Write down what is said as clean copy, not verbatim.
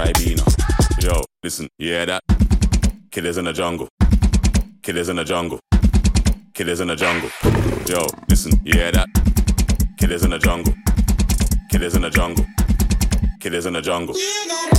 Ribena. Yo, listen, you hear that? Killers in the jungle. Killers in the jungle. Killers in the jungle. Yo, listen, you hear that? Killers in the jungle. Killers in the jungle. Killers in the jungle.